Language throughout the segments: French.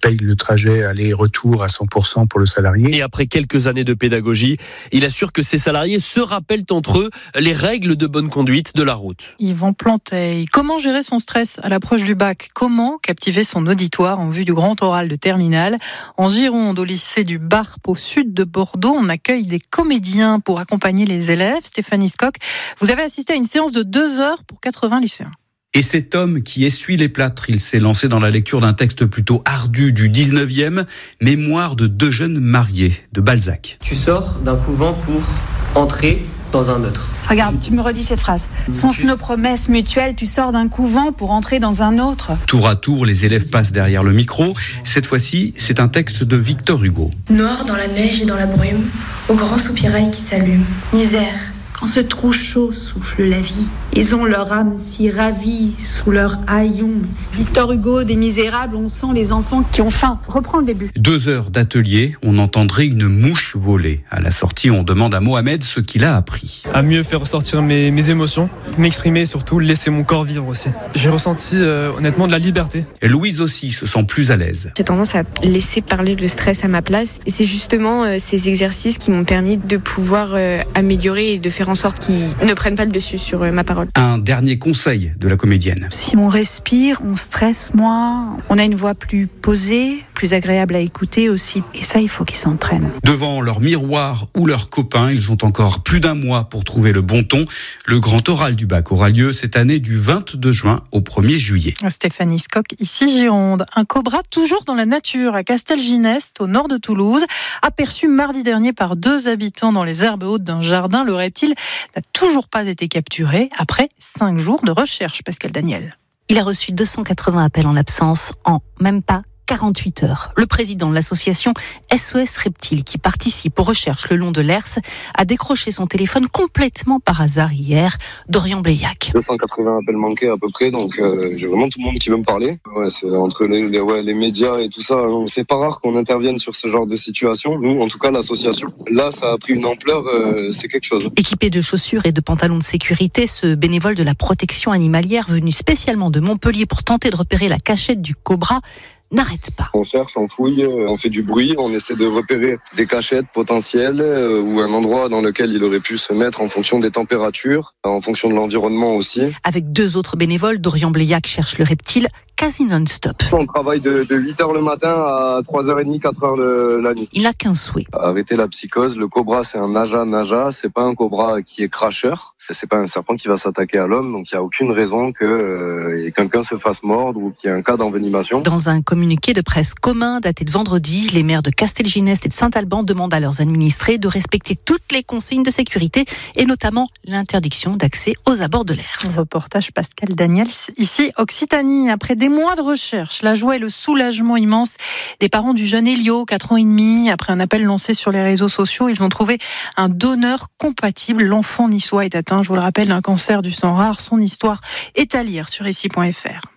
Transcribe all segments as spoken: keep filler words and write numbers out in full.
paye le trajet aller-retour à cent pour cent pour le salarié. Et après quelques années de pédagogie, il assure que ses salariés se rappellent entre eux les règles de bonne conduite de la route. Yvan Planteil, comment gérer son stress à l'approche du bac ? Comment captiver son auditoire en vue du grand oral de terminale ? En Gironde, au lycée du Barp, au sud de Bordeaux, on accueille des comédiens pour accompagner les élèves. Stéphanie Skock, vous avez assisté à une séance de deux heures pour quatre-vingts lycéens. Et cet homme qui essuie les plâtres, il s'est lancé dans la lecture d'un texte plutôt ardu du dix-neuvième, Mémoire de deux jeunes mariés, de Balzac. Tu sors d'un couvent pour entrer dans un autre. Regarde, tu me redis cette phrase. Sont-ce nos promesses mutuelles ? Tu sors d'un couvent pour entrer dans un autre. Tour à tour, les élèves passent derrière le micro. Cette fois-ci, c'est un texte de Victor Hugo. Noir dans la neige et dans la brume, au grand soupirail qui s'allume. Misère, quand ce trou chaud souffle la vie. Ils ont leur âme si ravie sous leur haillon. Victor Hugo, des Misérables, on sent les enfants qui ont faim. Reprends le début. Deux heures d'atelier, on entendrait une mouche voler. À la sortie, on demande à Mohamed ce qu'il a appris. À mieux faire ressortir mes, mes émotions, m'exprimer et surtout laisser mon corps vivre aussi. J'ai ressenti euh, honnêtement de la liberté. Et Louise aussi se sent plus à l'aise. J'ai tendance à laisser parler le stress à ma place. Et c'est justement euh, ces exercices qui m'ont permis de pouvoir euh, améliorer et de faire en sorte qu'ils ne prennent pas le dessus sur euh, ma parole. Un dernier conseil de la comédienne. Si on respire, on stresse moins, on a une voix plus posée, plus agréable à écouter aussi. Et ça, il faut qu'ils s'entraînent. Devant leur miroir ou leurs copains, ils ont encore plus d'un mois pour trouver le bon ton. Le grand oral du bac aura lieu cette année du vingt-deux juin au premier juillet. Stéphanie Skock, ici Gironde. Un cobra toujours dans la nature à Castelginest, au nord de Toulouse, aperçu mardi dernier par deux habitants dans les herbes hautes d'un jardin. Le reptile n'a toujours pas été capturé après cinq jours de recherche. Pascal Daniel. Il a reçu deux cent quatre-vingts appels en absence en même pas quarante-huit heures. Le président de l'association S O S Reptiles, qui participe aux recherches le long de l'Hers, a décroché son téléphone complètement par hasard hier. Dorian Bleillac. deux cent quatre-vingts appels manqués à peu près, donc euh, j'ai vraiment tout le monde qui veut me parler. Ouais, c'est entre les, les, ouais, les médias et tout ça, c'est pas rare qu'on intervienne sur ce genre de situation. Nous, en tout cas, l'association. Là, ça a pris une ampleur, euh, c'est quelque chose. Équipé de chaussures et de pantalons de sécurité, ce bénévole de la protection animalière venu spécialement de Montpellier pour tenter de repérer la cachette du cobra n'arrête pas. On cherche, on fouille, on fait du bruit, on essaie de repérer des cachettes potentielles euh, ou un endroit dans lequel il aurait pu se mettre en fonction des températures, en fonction de l'environnement aussi. Avec deux autres bénévoles, Dorian Bleillac cherche le reptile quasi non-stop. On travaille de, de huit heures le matin à trois heures trente, quatre heures le, la nuit. Il n'a qu'un souhait. Arrêter la psychose. Le cobra, c'est un naja-naja. C'est pas un cobra qui est cracheur. C'est pas un serpent qui va s'attaquer à l'homme. Donc il n'y a aucune raison que euh, quelqu'un se fasse mordre ou qu'il y ait un cas d'envenimation. Dans un communiqué de presse commun daté de vendredi, les maires de Castelginest et de Saint-Alban demandent à leurs administrés de respecter toutes les consignes de sécurité et notamment l'interdiction d'accès aux abords de l'Hers. Reportage Pascal Daniel, ici Occitanie. Après des mois de recherche, la joie et le soulagement immense des parents du jeune Elio, quatre ans et demi. Après un appel lancé sur les réseaux sociaux, ils ont trouvé un donneur compatible. L'enfant niçois est atteint, je vous le rappelle, d'un cancer du sang rare. Son histoire est à lire sur ici point f r.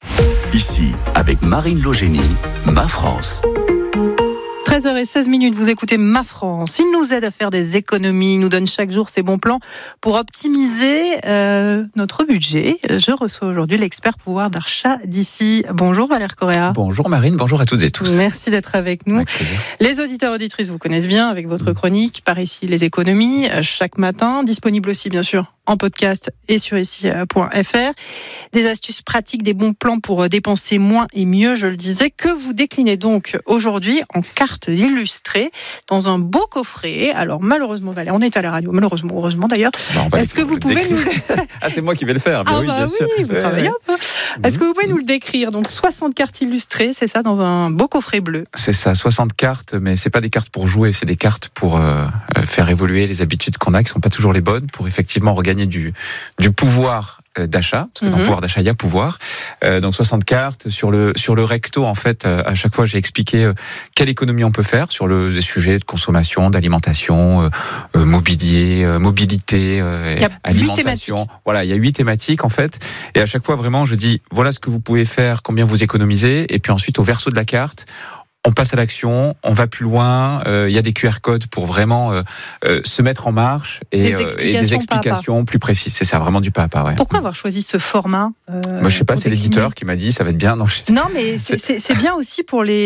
Ici, avec Marine Logénie, Ma France. treize heures seize, vous écoutez Ma France. Il nous aide à faire des économies, il nous donne chaque jour ses bons plans pour optimiser euh, notre budget. Je reçois aujourd'hui l'expert pouvoir d'achat d'ici. Bonjour Valère Correa. Bonjour Marine, bonjour à toutes et tous. Merci d'être avec nous. Avec plaisir. Les auditeurs auditrices vous connaissent bien avec votre chronique par ici les économies chaque matin, disponible aussi bien sûr en podcast et sur ici point f r. Des astuces pratiques, des bons plans pour dépenser moins et mieux, je le disais, que vous déclinez donc aujourd'hui en carte illustrée dans un beau coffret. Alors malheureusement, Valère, on est à la radio, malheureusement, heureusement d'ailleurs. Bah, Est-ce que vous pouvez décrire. nous... Ah, c'est moi qui vais le faire, bien ah oui, bah bien oui, sûr. vous ouais, travaillez ouais. un peu. Est-ce que vous pouvez nous le décrire? Donc soixante cartes illustrées, c'est ça, dans un beau coffret bleu. C'est ça, soixante cartes, mais c'est pas des cartes pour jouer, c'est des cartes pour euh, faire évoluer les habitudes qu'on a, qui sont pas toujours les bonnes, pour effectivement regagner du, du pouvoir d'achat, parce que dans mm-hmm. pouvoir d'achat, il y a pouvoir. Euh, donc soixante cartes. Sur le, sur le recto, en fait, euh, à chaque fois, j'ai expliqué euh, quelle économie on peut faire sur le, les sujets de consommation, d'alimentation, euh, euh, mobilier, euh, mobilité, euh, il y a alimentation. Voilà, il y a huit thématiques, en fait. Et à chaque fois, vraiment, je dis, voilà ce que vous pouvez faire, combien vous économisez. Et puis ensuite, au verso de la carte, on passe à l'action, on va plus loin. Il euh, y a des Q R codes pour vraiment euh, euh, se mettre en marche et, des euh, et des explications plus précises. C'est ça, vraiment du pas à pas. Ouais. Pourquoi avoir choisi ce format euh, Moi, je sais pas, c'est l'éditeur qui m'a dit ça va être bien. Non, je... non mais c'est, c'est, c'est bien aussi pour les